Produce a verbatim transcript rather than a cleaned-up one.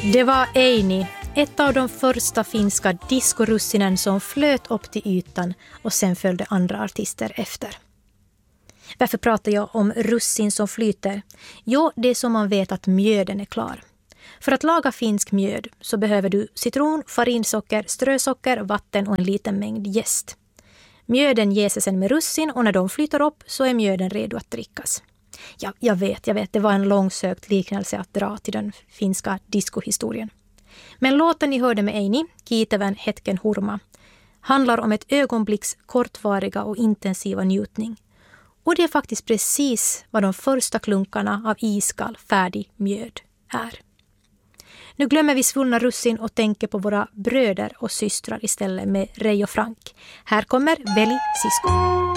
Det var Eini, ett av de första finska diskorussinen som flöt upp till ytan och sen följde andra artister efter. Varför pratar jag om russin som flyter? Jo, det är som man vet att mjöden är klar. För att laga finsk mjöd så behöver du citron, farinsocker, strösocker, vatten och en liten mängd jäst. Mjöden jäses sen med russin och när de flyter upp så är mjöden redo att drickas. Ja, jag vet, jag vet, det var en långsökt liknelse att dra till den finska diskohistorien. Men låten ni hörde med Eini, Kiitävän hetken hurma, handlar om ett ögonblicks kortvariga och intensiva njutning. Och det är faktiskt precis vad de första klunkarna av iskall färdig mjöd är. Nu glömmer vi svullna russin och tänker på våra bröder och systrar istället med Ray och Frank. Här kommer Veli Sisko.